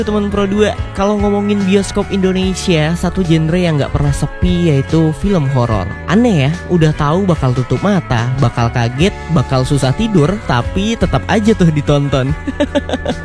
Teman Pro 2, kalau ngomongin bioskop Indonesia, satu genre yang gak pernah sepi yaitu film horor. Aneh ya, udah tahu bakal tutup mata, bakal kaget, bakal susah tidur, tapi tetap aja tuh ditonton.